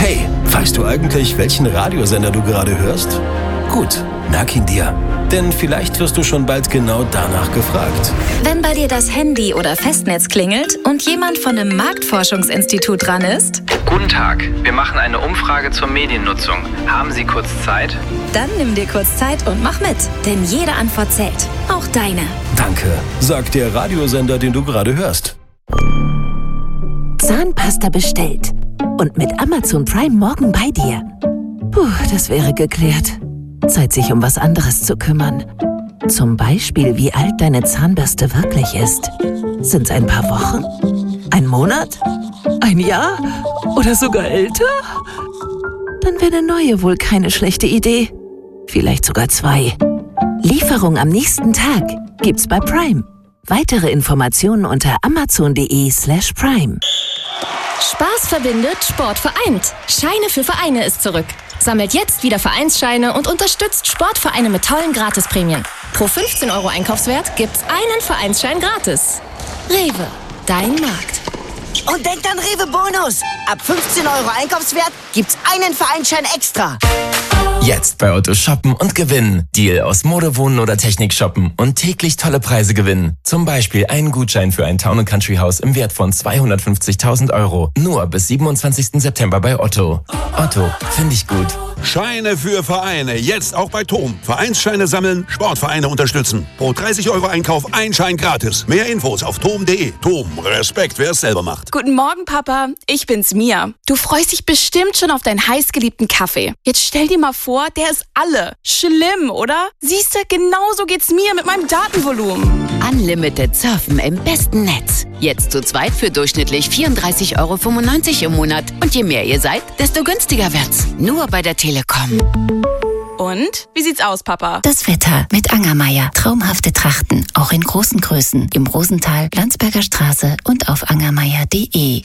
Hey, weißt du eigentlich, welchen Radiosender du gerade hörst? Gut, merk ihn dir. Denn vielleicht wirst du schon bald genau danach gefragt. Wenn bei dir das Handy oder Festnetz klingelt und jemand von einem Marktforschungsinstitut dran ist. Guten Tag, wir machen eine Umfrage zur Mediennutzung. Haben Sie kurz Zeit? Dann nimm dir kurz Zeit und mach mit. Denn jede Antwort zählt. Auch deine. Danke, sagt der Radiosender, den du gerade hörst. Zahnpasta bestellt. Und mit Amazon Prime morgen bei dir. Puh, das wäre geklärt. Zeit, sich um was anderes zu kümmern. Zum Beispiel, wie alt deine Zahnbürste wirklich ist. Sind's ein paar Wochen? Ein Monat? Ein Jahr? Oder sogar älter? Dann wäre eine neue wohl keine schlechte Idee. Vielleicht sogar 2. Lieferung am nächsten Tag gibt's bei Prime. Weitere Informationen unter amazon.de/prime. Spaß verbindet, Sport vereint. Scheine für Vereine ist zurück. Sammelt jetzt wieder Vereinsscheine und unterstützt Sportvereine mit tollen Gratisprämien. Pro 15 € Einkaufswert gibt's einen Vereinsschein gratis. Rewe, dein Markt. Und denkt an Rewe Bonus. Ab 15 € Einkaufswert gibt's einen Vereinsschein extra. Jetzt bei Otto shoppen und gewinnen. Deal aus Mode, Wohnen oder Technik shoppen und täglich tolle Preise gewinnen. Zum Beispiel einen Gutschein für ein Town & Country Haus im Wert von 250.000 €. Nur bis 27. September bei Otto. Otto, finde ich gut. Scheine für Vereine, jetzt auch bei TOM. Vereinsscheine sammeln, Sportvereine unterstützen. Pro 30 € Einkauf ein Schein gratis. Mehr Infos auf tom.de. TOM, Respekt, wer es selber macht. Guten Morgen, Papa. Ich bin's, Mia. Du freust dich bestimmt schon auf deinen heißgeliebten Kaffee. Jetzt stell dir mal vor, der ist alle. Schlimm, oder? Siehste, genauso geht's mir mit meinem Datenvolumen. Unlimited Surfen im besten Netz. Jetzt zu zweit für durchschnittlich 34,95 € im Monat. Und je mehr ihr seid, desto günstiger wird's. Nur bei der Telekom. Und? Wie sieht's aus, Papa? Das Wetter mit Angermeier. Traumhafte Trachten, auch in großen Größen. Im Rosental, Landsberger Straße und auf angermeier.de.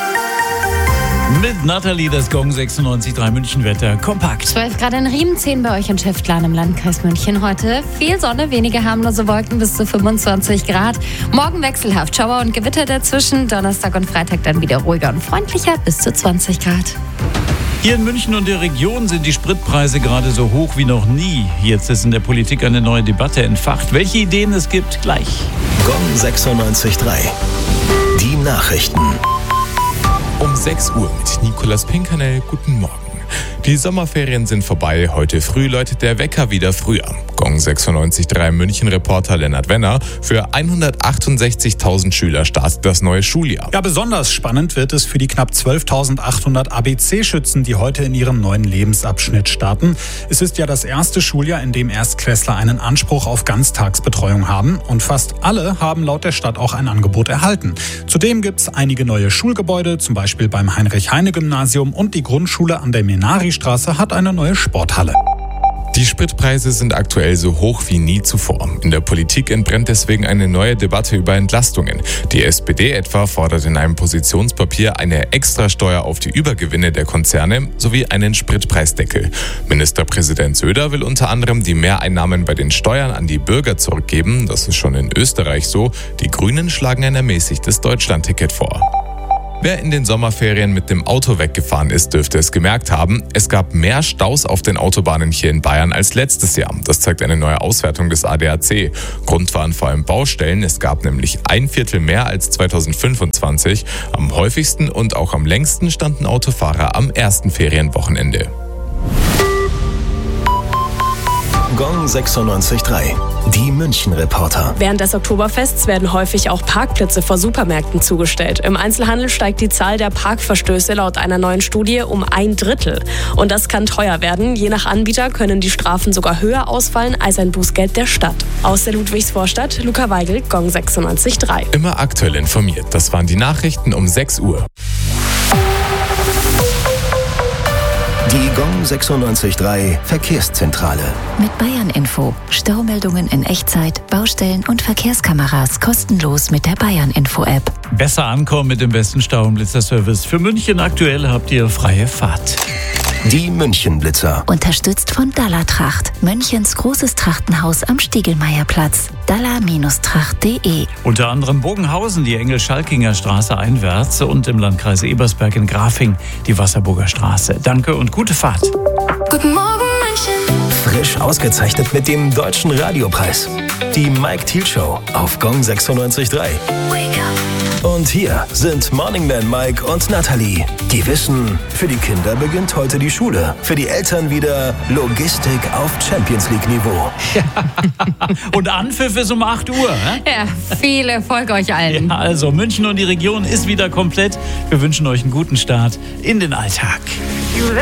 Mit Nathalie, das Gong 96.3 München Wetter kompakt. 12 Grad in Riemen, 10 bei euch in Schäftlarn im Landkreis München heute. Viel Sonne, wenige harmlose Wolken bis zu 25 Grad. Morgen wechselhaft, Schauer und Gewitter dazwischen. Donnerstag und Freitag dann wieder ruhiger und freundlicher bis zu 20 Grad. Hier in München und der Region sind die Spritpreise gerade so hoch wie noch nie. Jetzt ist in der Politik eine neue Debatte entfacht. Welche Ideen es gibt, gleich. Gong 96.3. Die Nachrichten. Um 6 Uhr mit Nicolas Pinkanel. Guten Morgen. Die Sommerferien sind vorbei. Heute früh läutet der Wecker wieder früher. Gong 96.3 München-Reporter Lennart Wenner. Für 168.000 Schüler startet das neue Schuljahr. Ja, besonders spannend wird es für die knapp 12.800 ABC-Schützen, die heute in ihrem neuen Lebensabschnitt starten. Es ist ja das erste Schuljahr, in dem Erstklässler einen Anspruch auf Ganztagsbetreuung haben. Und fast alle haben laut der Stadt auch ein Angebot erhalten. Zudem gibt es einige neue Schulgebäude, zum Beispiel beim Heinrich-Heine-Gymnasium, und die Grundschule an der Menari-Straße hat eine neue Sporthalle. Die Spritpreise sind aktuell so hoch wie nie zuvor. In der Politik entbrennt deswegen eine neue Debatte über Entlastungen. Die SPD etwa fordert in einem Positionspapier eine Extrasteuer auf die Übergewinne der Konzerne sowie einen Spritpreisdeckel. Ministerpräsident Söder will unter anderem die Mehreinnahmen bei den Steuern an die Bürger zurückgeben. Das ist schon in Österreich so. Die Grünen schlagen ein ermäßigtes Deutschlandticket vor. Wer in den Sommerferien mit dem Auto weggefahren ist, dürfte es gemerkt haben. Es gab mehr Staus auf den Autobahnen hier in Bayern als letztes Jahr. Das zeigt eine neue Auswertung des ADAC. Grund waren vor allem Baustellen. Es gab nämlich 1/4 mehr als 2025. Am häufigsten und auch am längsten standen Autofahrer am ersten Ferienwochenende. Gong 96.3. Die München-Reporter. Während des Oktoberfests werden häufig auch Parkplätze vor Supermärkten zugestellt. Im Einzelhandel steigt die Zahl der Parkverstöße laut einer neuen Studie um 1/3. Und das kann teuer werden. Je nach Anbieter können die Strafen sogar höher ausfallen als ein Bußgeld der Stadt. Aus der Ludwigsvorstadt, Luca Weigel, Gong 96.3. Immer aktuell informiert. Das waren die Nachrichten um 6 Uhr. Die Gong 96.3 Verkehrszentrale. Mit Bayern Info. Staumeldungen in Echtzeit, Baustellen und Verkehrskameras kostenlos mit der Bayern Info App. Besser ankommen mit dem besten Stau- und Blitzerservice. Für München aktuell habt ihr freie Fahrt. Die Münchenblitzer. Unterstützt von Dalla-Tracht, Münchens großes Trachtenhaus am Stiegelmeierplatz. Dalla-Tracht.de. Unter anderem Bogenhausen, die Engel-Schalkinger Straße einwärts und im Landkreis Ebersberg in Grafing die Wasserburger Straße. Danke und gute Fahrt. Guten Morgen, München. Frisch ausgezeichnet mit dem Deutschen Radiopreis. Die Mike Thiel Show auf Gong 96.3. Und hier sind Morning Man Mike und Nathalie. Die wissen, für die Kinder beginnt heute die Schule. Für die Eltern wieder Logistik auf Champions League Niveau. Und Anpfiff ist um 8 Uhr. Ja, viel Erfolg euch allen. Ja, also München und die Region ist wieder komplett. Wir wünschen euch einen guten Start in den Alltag.